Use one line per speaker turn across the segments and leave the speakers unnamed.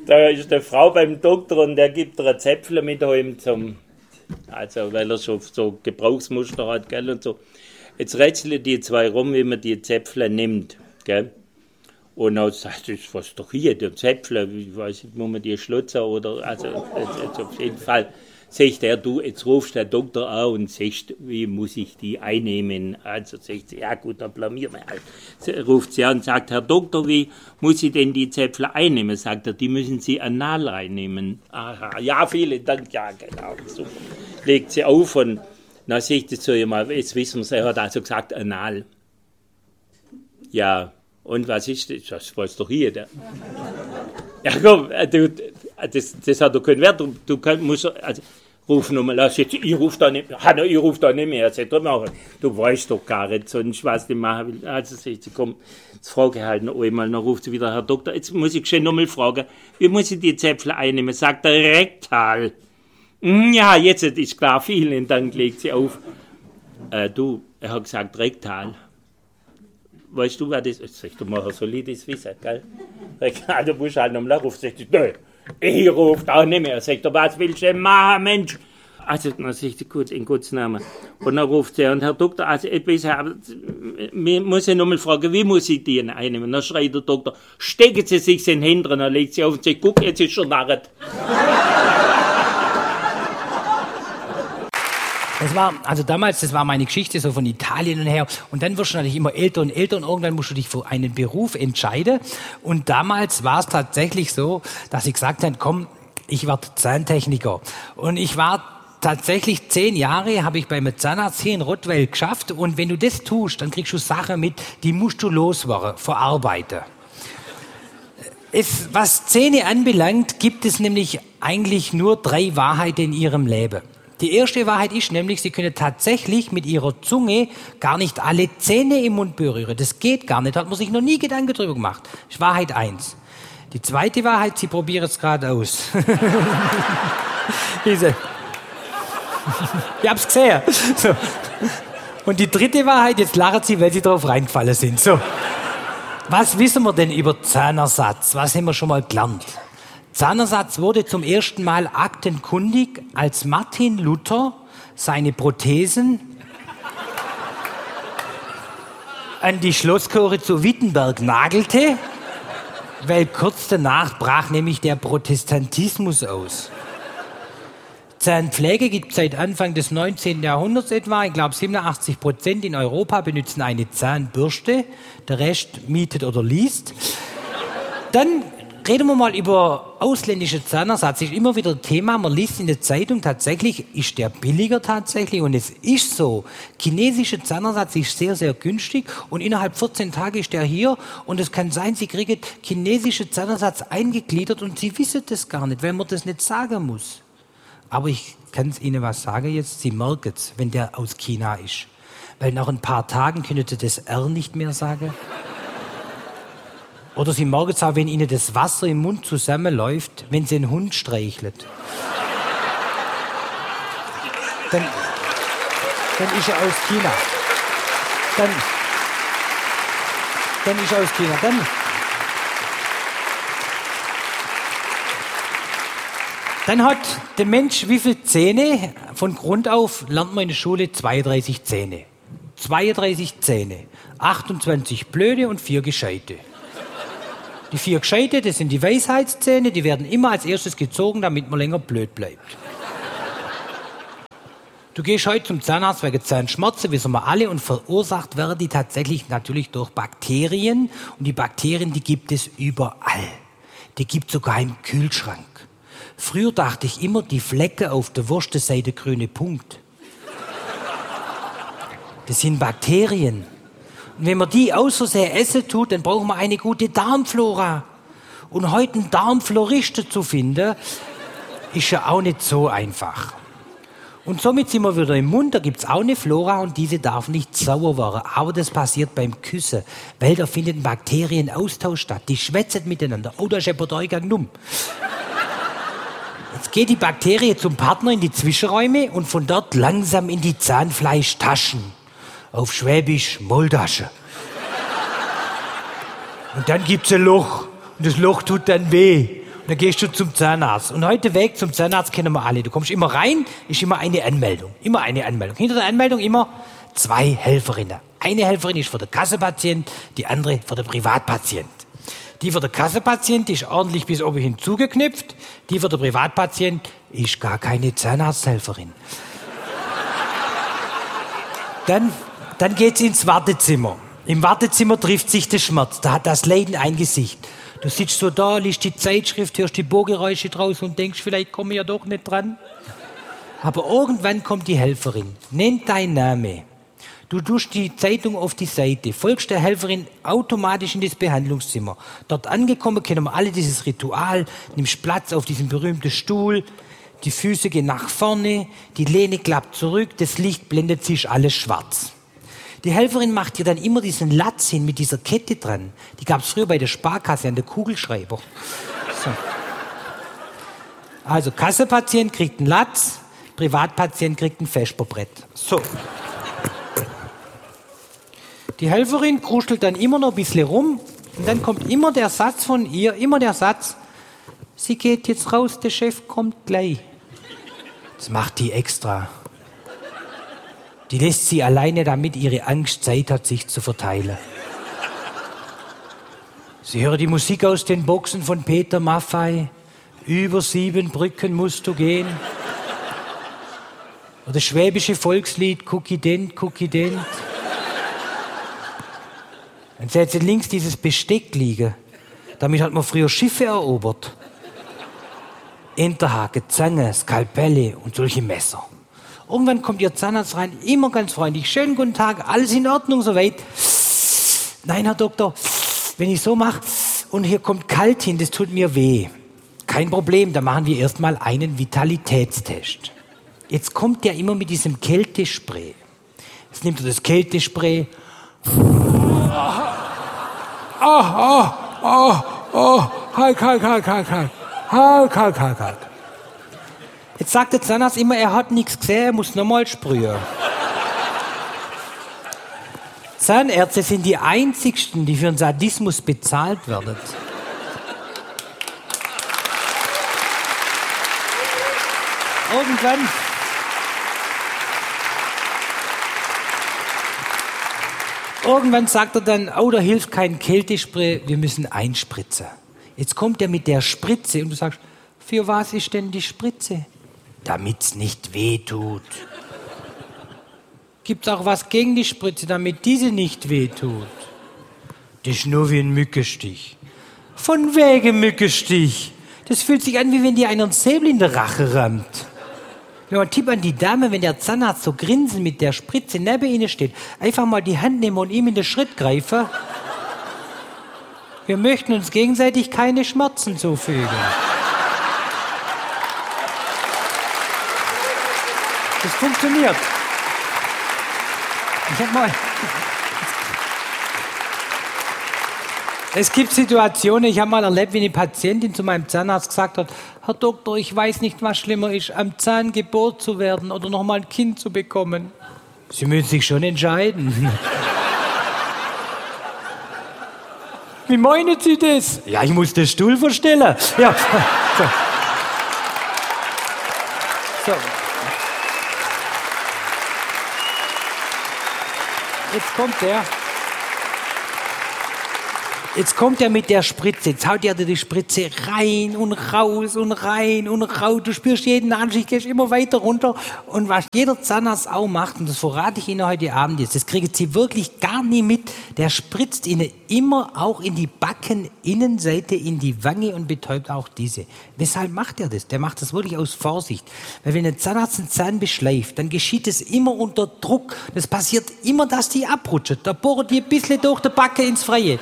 Da ist eine Frau beim Doktor und der gibt ihr ein Zäpfle mit heim also weil er schon so Gebrauchsmuster hat, gell, und so. Jetzt rätseln die zwei rum, wie man die Zäpfle nimmt, gell. Und dann sagt er, was doch hier, der Zäpfle, ich weiß nicht, muss man die schlutzen oder, also jetzt auf jeden Fall. Sagt er, du, jetzt rufst der Doktor an und sagst, wie muss ich die einnehmen? Also sagt sie, ja gut, dann blamieren wir halt. Ruft sie an und sagt, Herr Doktor, wie muss ich denn die Zäpfle einnehmen? Sagt er, die müssen Sie anal einnehmen. Aha, ja, vielen Dank, ja genau, super. Legt sie auf und dann sagt sie zu ihr mal, jetzt wissen wir es, er hat also gesagt anal. Ja, und was ist das? Das weiß doch jeder. Ja komm, das hat doch keinen Wert, du musst, also, ruf nochmal, ich ruf da nicht mehr, du weißt doch gar nicht, sonst was ich machen will. Also sagt sie, komm, jetzt frage ich halt noch einmal, dann ruft sie wieder, Herr Doktor, jetzt muss ich schon nochmal fragen, wie muss ich die Zäpfle einnehmen? Sagt er, rektal. Ja, jetzt ist klar, vielen Dank, legt sie auf. Du, er hat gesagt, rektal. Weißt du, wer das ist? Sag du mal, soll ich das wissen, gell? Rektal, du musst halt nochmal rufen, sagt sie, nö. Ich rufe auch nicht mehr. Sagt er, was willst du denn machen, Mensch? Also, dann sagt sie, gut, in Gottes Namen. Und dann ruft sie, und Herr Doktor, also, ich muss ja nochmal fragen, wie muss ich die einnehmen? Dann schreit der Doktor, stecken Sie sich in den Händen, dann legt sie auf und sagt, guck, jetzt ist schon narret.
Das war meine Geschichte so von Italien und her. Und dann wirst du natürlich immer älter und älter und irgendwann musst du dich für einen Beruf entscheiden. Und damals war es tatsächlich so, dass ich gesagt habe, komm, ich werde Zahntechniker. Und ich war tatsächlich 10 Jahre, habe ich beim Zahnarzt hier in Rottweil geschafft. Und wenn du das tust, dann kriegst du Sachen mit, die musst du loswerden, verarbeiten. Was Zähne anbelangt, gibt es nämlich eigentlich nur 3 Wahrheiten in ihrem Leben. Die erste Wahrheit ist nämlich, Sie können tatsächlich mit Ihrer Zunge gar nicht alle Zähne im Mund berühren. Das geht gar nicht, hat man sich noch nie Gedanken drüber gemacht. Das ist Wahrheit 1. Die zweite Wahrheit, Sie probieren es gerade aus. Ich hab's gesehen. So. Und die dritte Wahrheit, jetzt lachen Sie, weil Sie drauf reingefallen sind. So. Was wissen wir denn über Zahnersatz? Was haben wir schon mal gelernt? Zahnersatz wurde zum ersten Mal aktenkundig, als Martin Luther seine Prothesen an die Schlosstore zu Wittenberg nagelte, weil kurz danach brach nämlich der Protestantismus aus. Zahnpflege gibt es seit Anfang des 19. Jahrhunderts etwa. Ich glaube, 87% in Europa benutzen eine Zahnbürste, der Rest mietet oder liest. Dann reden wir mal über ausländische Zahnersatz. Das ist immer wieder ein Thema. Man liest in der Zeitung tatsächlich, ist der billiger tatsächlich? Und es ist so. Chinesischer Zahnersatz ist sehr, sehr günstig. Und innerhalb 14 Tage ist der hier. Und es kann sein, Sie kriegen chinesischen Zahnersatz eingegliedert und Sie wissen das gar nicht, weil man das nicht sagen muss. Aber ich kann Ihnen was sagen jetzt. Sie merken es, wenn der aus China ist. Weil nach ein paar Tagen können Sie das R nicht mehr sagen. Oder Sie merken es auch, wenn Ihnen das Wasser im Mund zusammenläuft, wenn Sie einen Hund streichelt. Dann ist er aus China. Dann ist er aus China. Dann hat der Mensch wie viele Zähne? Von Grund auf lernt man in der Schule 32 Zähne. 32 Zähne. 28 blöde und 4 gescheite. Die 4 gescheite, das sind die Weisheitszähne, die werden immer als erstes gezogen, damit man länger blöd bleibt. Du gehst heute zum Zahnarzt wegen Zahnschmerzen, wissen wir alle, und verursacht werden die tatsächlich natürlich durch Bakterien. Und die Bakterien, die gibt es überall. Die gibt es sogar im Kühlschrank. Früher dachte ich immer, die Flecke auf der Wurst, das sei der grüne Punkt. Das sind Bakterien. Und wenn man die aus Versehen essen tut, dann braucht man eine gute Darmflora. Und heute einen Darmfloristen zu finden, ist ja auch nicht so einfach. Und somit sind wir wieder im Mund, da gibt es auch eine Flora und diese darf nicht sauer werden. Aber das passiert beim Küssen, weil da findet ein Bakterienaustausch statt. Die schwätzen miteinander. Oh, da ist jemand eingegangen. Jetzt geht die Bakterie zum Partner in die Zwischenräume und von dort langsam in die Zahnfleischtaschen. Auf Schwäbisch Maultasche. Und dann gibt's ein Loch. Und das Loch tut dann weh. Dann gehst du zum Zahnarzt. Und heute Weg zum Zahnarzt kennen wir alle. Du kommst immer rein, ist immer eine Anmeldung. Immer eine Anmeldung. Hinter der Anmeldung immer 2 Helferinnen. Eine Helferin ist für den Kassenpatient, die andere für den Privatpatient. Die für den Kassenpatient ist ordentlich bis oben hin zugeknüpft. Die für den Privatpatient ist gar keine Zahnarzthelferin. Dann geht's ins Wartezimmer. Im Wartezimmer trifft sich der Schmerz. Da hat das Leiden ein Gesicht. Du sitzt so da, liest die Zeitschrift, hörst die Bohrgeräusche draußen und denkst, vielleicht komme ich ja doch nicht dran. Aber irgendwann kommt die Helferin, nennt deinen Namen. Du tust die Zeitung auf die Seite, folgst der Helferin automatisch in das Behandlungszimmer. Dort angekommen kennen wir alle dieses Ritual, nimmst Platz auf diesem berühmten Stuhl, die Füße gehen nach vorne, die Lehne klappt zurück, das Licht blendet sich alles schwarz. Die Helferin macht dir dann immer diesen Latz hin mit dieser Kette dran. Die gab es früher bei der Sparkasse an der Kugelschreiber. So. Also Kassenpatient kriegt einen Latz, Privatpatient kriegt ein Vesperbrett. So. Die Helferin kruschelt dann immer noch ein bisschen rum und dann kommt immer der Satz von ihr, sie geht jetzt raus, der Chef kommt gleich. Das macht die extra. Die lässt sie alleine, damit ihre Angst Zeit hat, sich zu verteilen. Sie hören die Musik aus den Boxen von Peter Maffay. Über 7 Brücken musst du gehen. Oder das schwäbische Volkslied Cookie Dent, Cookie Dent. Dann seht ihr links dieses Besteck liegen. Damit hat man früher Schiffe erobert. Enterhaken, Zange, Skalpelle und solche Messer. Irgendwann kommt ihr Zahnarzt rein, immer ganz freundlich. Schönen guten Tag, alles in Ordnung soweit? Nein, Herr Doktor, wenn ich so mache und hier kommt kalt hin, das tut mir weh. Kein Problem, da machen wir erstmal einen Vitalitätstest. Jetzt kommt der immer mit diesem Kältespray. Jetzt nimmt er das Kältespray. Kalt. Jetzt sagt der Zahnarzt immer, er hat nichts gesehen, er muss nochmal sprühen. Zahnärzte sind die einzigsten, die für den Sadismus bezahlt werden. Irgendwann sagt er dann, oh, da hilft kein Kältespray, wir müssen einspritzen. Jetzt kommt er mit der Spritze und du sagst, für was ist denn die Spritze? Damit's nicht wehtut. Gibt's auch was gegen die Spritze, damit diese nicht wehtut? Das ist nur wie ein Mückenstich. Von wegen Mückenstich. Das fühlt sich an, wie wenn dir einer einen Säbel in der Rache rammt. Nur ein Tipp an die Dame, wenn der Zahnarzt so grinsend mit der Spritze neben ihnen steht, einfach mal die Hand nehmen und ihm in den Schritt greifen. Wir möchten uns gegenseitig keine Schmerzen zufügen. Das funktioniert. Es gibt Situationen, ich habe mal erlebt, wie eine Patientin zu meinem Zahnarzt gesagt hat, Herr Doktor, ich weiß nicht, was schlimmer ist, am Zahn gebohrt zu werden oder noch mal ein Kind zu bekommen. Sie müssen sich schon entscheiden. Wie meinen Sie das? Ja, ich muss den Stuhl verstellen. Ja. So. Jetzt kommt er mit der Spritze. Jetzt haut er dir die Spritze rein und raus und rein und raus. Du spürst jeden Anstieg, gehst immer weiter runter. Und was jeder Zahnarzt auch macht, und das verrate ich Ihnen heute Abend jetzt, das kriegen Sie wirklich gar nie mit, der spritzt Ihnen immer auch in die Backeninnenseite, in die Wange und betäubt auch diese. Weshalb macht er das? Der macht das wirklich aus Vorsicht. Weil wenn ein Zahnarzt einen Zahn beschleift, dann geschieht es immer unter Druck. Das passiert immer, dass die abrutschen. Da bohren die ein bisschen durch die Backe ins Freie.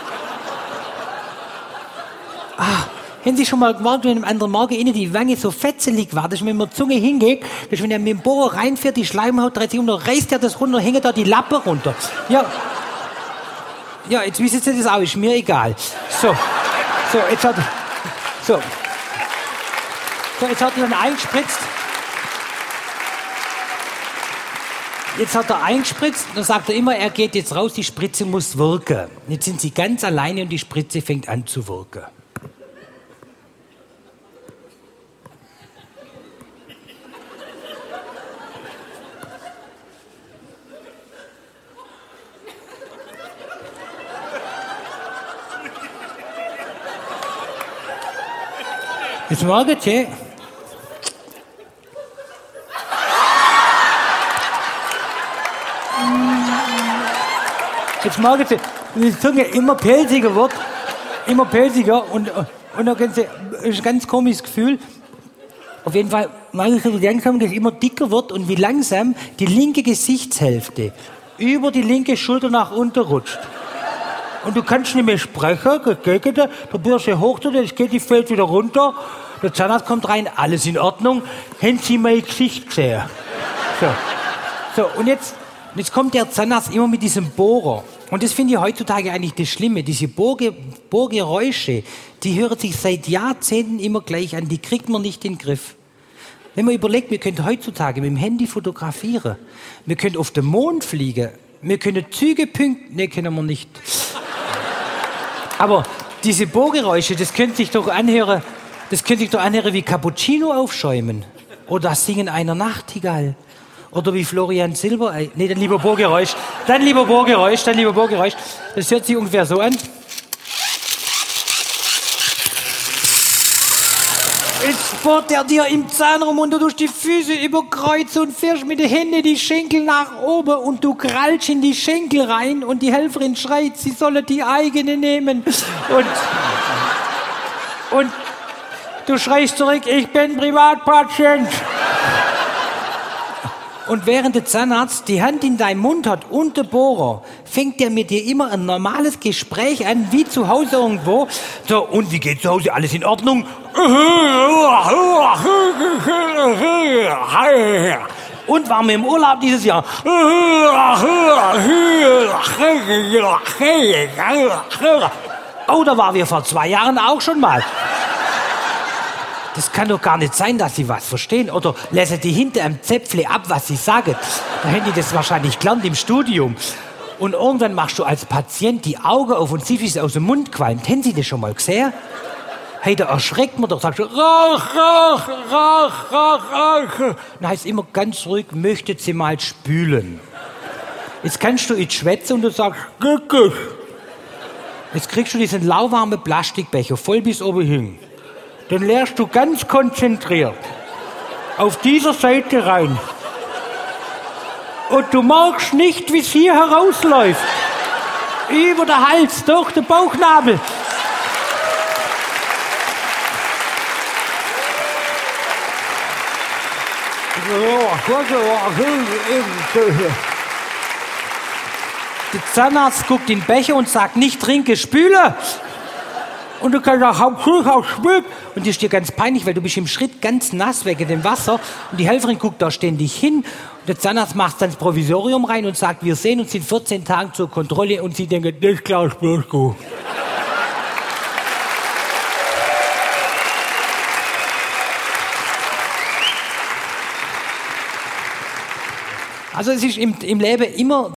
Haben Sie schon mal gemerkt, wenn am anderen Morgen innen die Wange so fetzelig war, dass wenn man die Zunge hingeht, dass wenn er mit dem Bohrer reinfährt, die Schleimhaut dreht sich um, dann reißt er das runter, hängt da die Lappe runter. Ja, jetzt wissen Sie das auch, ist mir egal. Jetzt hat er dann eingespritzt. Jetzt hat er eingespritzt, dann sagt er immer, er geht jetzt raus, die Spritze muss wirken. Jetzt sind Sie ganz alleine und die Spritze fängt an zu wirken. Jetzt merken Sie, wie die Zunge immer pelziger wird, immer pelziger und dann können Sie, ist ein ganz komisches Gefühl. Auf jeden Fall merke ich so langsam, dass es immer dicker wird und wie langsam die linke Gesichtshälfte über die linke Schulter nach unten rutscht. Und du kannst nicht mehr sprechen, du bist hoch, das geht, die fällt wieder runter. Der Zahnarzt kommt rein, alles in Ordnung. Haben Sie mein Gesicht gesehen? So, und jetzt kommt der Zahnarzt immer mit diesem Bohrer. Und das finde ich heutzutage eigentlich das Schlimme. Diese Bohrgeräusche, die hören sich seit Jahrzehnten immer gleich an. Die kriegt man nicht in den Griff. Wenn man überlegt, wir können heutzutage mit dem Handy fotografieren. Wir können auf den Mond fliegen. Wir können Züge pünktlich... Nee, können wir nicht. Aber diese Bohrgeräusche, das könnte sich doch anhören wie Cappuccino aufschäumen. Oder das Singen einer Nachtigall. Oder wie Florian Silbereisen. Nee, dann lieber Bohrgeräusch. Dann lieber Bohrgeräusch. Das hört sich ungefähr so an. Jetzt bohrt er dir im Zahnraum und du tust die Füße über Kreuz und fährst mit den Händen die Schenkel nach oben und du krallst in die Schenkel rein und die Helferin schreit, sie solle die eigene nehmen. Und du schreist zurück, ich bin Privatpatient. Und während der Zahnarzt die Hand in deinem Mund hat und der Bohrer, fängt er mit dir immer ein normales Gespräch an, wie zu Hause irgendwo. So, und wie geht's zu Hause? Alles in Ordnung? Und waren wir im Urlaub dieses Jahr? Oh, da waren wir vor 2 Jahren auch schon mal. Das kann doch gar nicht sein, dass Sie was verstehen. Oder lesen die hinter am Zäpfle ab, was Sie sagen. Da hätten die das wahrscheinlich gelernt im Studium. Und irgendwann machst du als Patient die Augen auf und siehst, wie es aus dem Mund qualmt. Haben Sie das schon mal gesehen? Hey, da erschreckt man doch. Sagst du, Rauch, Rauch, Rauch, Rauch, Rauch. Dann heißt immer ganz ruhig, möchtet Sie mal spülen. Jetzt kannst du jetzt schwätzen und du sagst, Gückisch. Jetzt kriegst du diesen lauwarmen Plastikbecher voll bis oben hin. Dann leerst du ganz konzentriert auf dieser Seite rein. Und du merkst nicht, wie es hier herausläuft. Über den Hals, durch den Bauchnabel. Der Zahnarzt guckt in den Becher und sagt, nicht trinke, spüle. Und du kannst auch spülen. Und dir ist dir ganz peinlich, weil du bist im Schritt ganz nass wegen dem Wasser. Und die Helferin guckt da ständig hin. Und der Zahnarzt macht dann ins Provisorium rein und sagt, wir sehen uns in 14 Tagen zur Kontrolle. Und sie denken, das klar spürst du. Also es ist im Leben immer